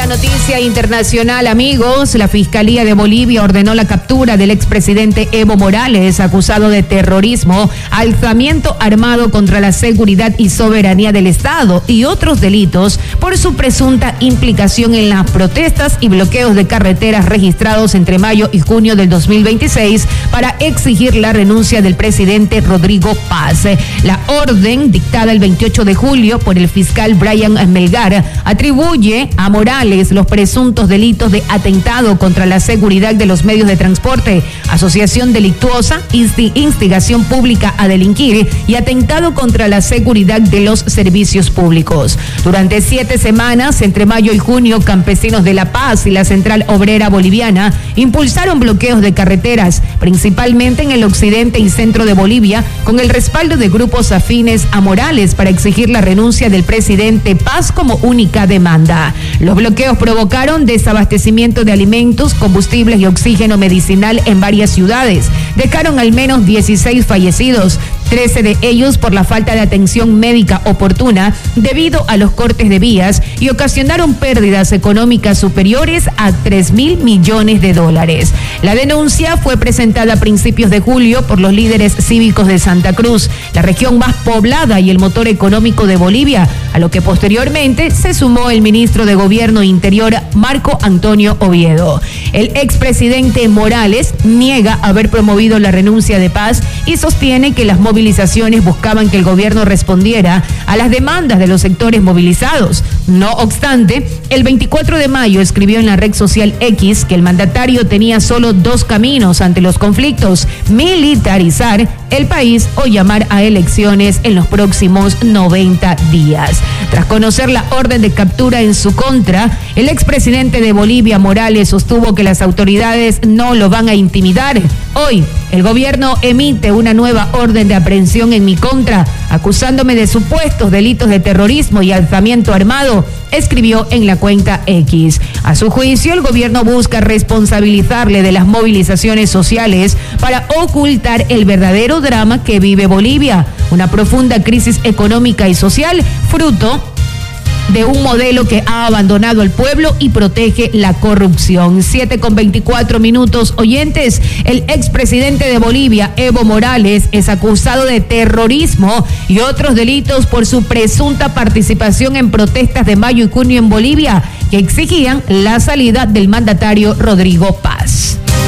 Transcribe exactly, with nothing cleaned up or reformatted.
noticia internacional, amigos. La Fiscalía de Bolivia ordenó la captura del expresidente Evo Morales, acusado de terrorismo, alzamiento armado contra la seguridad y soberanía del Estado y otros delitos por su presunta implicación en las protestas y bloqueos de carreteras registrados entre mayo y junio del dos mil veintiséis para exigir la renuncia del presidente Rodrigo Paz. La orden, dictada el veintiocho de julio por el fiscal Brian Melgar, atribuye a Morales los presuntos delitos de atentado contra la seguridad de los medios de transporte, asociación delictuosa, instigación pública a delinquir y atentado contra la seguridad de los servicios públicos. Durante siete semanas, entre mayo y junio, campesinos de La Paz y la Central Obrera Boliviana impulsaron bloqueos de carreteras, principalmente en el occidente y centro de Bolivia, con el respaldo de grupos afines a Morales para exigir la renuncia del presidente Paz como única demanda. Los bloqueos provocaron desabastecimiento de alimentos, combustibles y oxígeno medicinal en varias ciudades. Dejaron al menos dieciséis fallecidos, trece de ellos por la falta de atención médica oportuna debido a los cortes de vías, y ocasionaron pérdidas económicas superiores a tres mil millones de dólares. La denuncia fue presentada a principios de julio por los líderes cívicos de Santa Cruz, la región más poblada y el motor económico de Bolivia, a lo que posteriormente se sumó el ministro de Gobierno Interior, Marco Antonio Oviedo. El expresidente Morales niega haber promovido la renuncia de Paz y sostiene que las movilizaciones buscaban que el gobierno respondiera a las demandas de los sectores movilizados. No obstante, el veinticuatro de mayo escribió en la red social X que el mandatario tenía solo dos caminos ante los conflictos: militarizar el país o llamar a elecciones en los próximos noventa días. Tras conocer la orden de captura en su contra, el expresidente de Bolivia, Morales, sostuvo que las autoridades no lo van a intimidar. Hoy, el gobierno emite una nueva orden de aprehensión en mi contra, acusándome de supuestos delitos de terrorismo y alzamiento armado, escribió en la cuenta X. A su juicio, el gobierno busca responsabilizarle de las movilizaciones sociales para ocultar el verdadero drama que vive Bolivia, una profunda crisis económica y social, fruto de un modelo que ha abandonado al pueblo y protege la corrupción. siete con veinticuatro minutos, oyentes. El expresidente de Bolivia, Evo Morales, es acusado de terrorismo y otros delitos por su presunta participación en protestas de mayo y junio en Bolivia que exigían la salida del mandatario Rodrigo Paz.